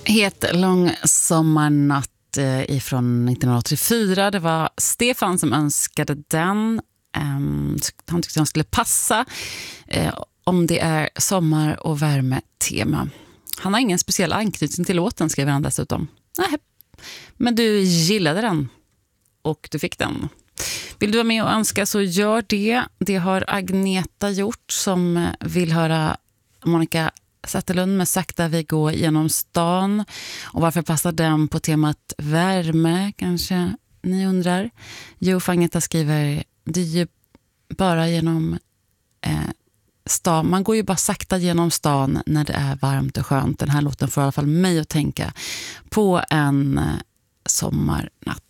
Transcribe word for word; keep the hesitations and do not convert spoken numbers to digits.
Het lång sommarnatt ifrån nittonhundraåttiofyra. Det var Stefan som önskade den. Han tyckte den skulle passa om det är sommar- och värmetema. Han har ingen speciell anknytning till låten, skriver han dessutom. Nej, men du gillade den och du fick den. Vill du vara med och önska så gör det. Det har Agneta gjort som vill höra Monica Zetterlund med Sakta vi går genom stan. Och varför passar den på temat värme, kanske ni undrar? Jo, Agneta skriver, det är ju bara genom eh, stan. Man går ju bara sakta genom stan när det är varmt och skönt. Den här låten får i alla fall mig att tänka på en eh, sommarnatt.